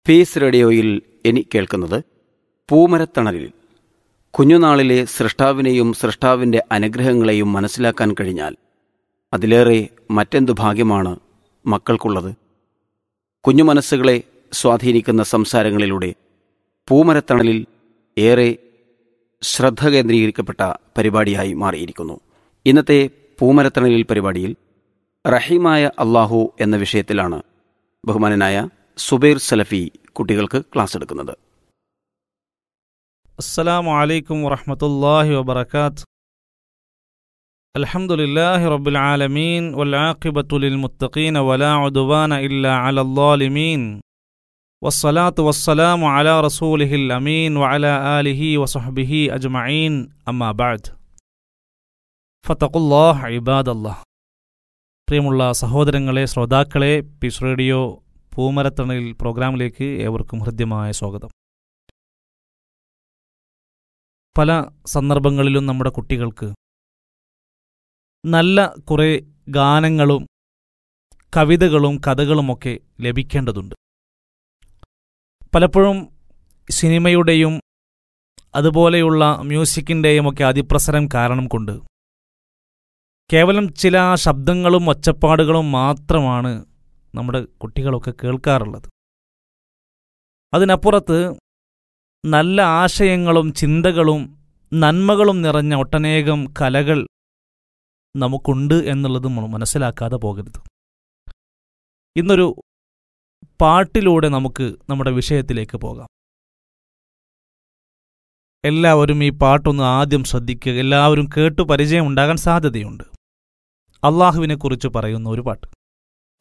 Piece റേഡിയോയിൽ ഇനി കേൾക്കുന്നത് പൂമരത്തണലിൽ. കുഞ്ഞുനാളിലെ സൃഷ്ടാവിനെയും സൃഷ്ടാവിൻ്റെ അനുഗ്രഹങ്ങളെയും മനസ്സിലാക്കാൻ കഴിഞ്ഞാൽ അതിലേറെ മറ്റെന്തു ഭാഗ്യമാണ് മക്കൾക്കുള്ളത്. കുഞ്ഞു മനസ്സുകളെ സ്വാധീനിക്കുന്ന സംസാരങ്ങളിലൂടെ പൂമരത്തണലിൽ ഏറെ ശ്രദ്ധ കേന്ദ്രീകരിക്കപ്പെട്ട പരിപാടിയായി മാറിയിരിക്കുന്നു. ഇന്നത്തെ പൂമരത്തണലിൽ പരിപാടിയിൽ റഹീമായ അള്ളാഹു എന്ന വിഷയത്തിലാണ് ബഹുമാനനായ സുബൈർ സലഫി കുട്ടികൾക്ക് ക്ലാസ് എടുക്കുന്നത്. അസ്സലാമു അലൈക്കും വറഹ്മത്തുള്ളാഹി വബറകാതുഹു. അൽഹംദുലില്ലാഹി റബ്ബിൽ ആലമീൻ വൽ ആഖിബത്തു ലിൽ മുത്തഖീന വലാ ഉദ്വാന ഇല്ലാ അലൽ ളാലിമീൻ വസ്സലാത്തു വസ്സലാമു അലാ റസൂലിഹിൽ അമീൻ വഅലാ ആലിഹി വസഹ്ബിഹി അജ്മഈൻ. അമ്മാ ബഅദ്. ഫത്തഖുല്ലാഹ ഇബാദല്ലാഹ്. പ്രിയമുള്ള സഹോദരങ്ങളെ, ശ്രോതാക്കളെ, പീസ് റേഡിയോ പൂമരത്തണലിൽ പ്രോഗ്രാമിലേക്ക് ഏവർക്കും ഹൃദ്യമായ സ്വാഗതം. പല സന്ദർഭങ്ങളിലും നമ്മുടെ കുട്ടികൾക്ക് നല്ല കുറേ ഗാനങ്ങളും കവിതകളും കഥകളുമൊക്കെ ലഭിക്കേണ്ടതുണ്ട്. പലപ്പോഴും സിനിമയുടെയും അതുപോലെയുള്ള മ്യൂസിക്കിൻ്റെയും ഒക്കെ അതിപ്രസരം കാരണം കൊണ്ട് കേവലം ചില ശബ്ദങ്ങളും ഒച്ചപ്പാടുകളും മാത്രമാണ് നമ്മുടെ കുട്ടികളൊക്കെ കേൾക്കാറുള്ളത്. അതിനപ്പുറത്ത് നല്ല ആശയങ്ങളും ചിന്തകളും നന്മകളും നിറഞ്ഞ ഒട്ടനേകം കലകൾ നമുക്കുണ്ട് എന്നുള്ളത് മനസ്സിലാക്കാതെ പോകരുത്. ഇന്നൊരു പാട്ടിലൂടെ നമുക്ക് നമ്മുടെ വിഷയത്തിലേക്ക് പോകാം. എല്ലാവരും ഈ പാട്ടൊന്ന് ആദ്യം ശ്രദ്ധിക്കുക. എല്ലാവരും കേട്ടു പരിചയം ഉണ്ടാകാൻ സാധ്യതയുണ്ട്. അള്ളാഹുവിനെക്കുറിച്ച് പറയുന്ന ഒരു പാട്ട്.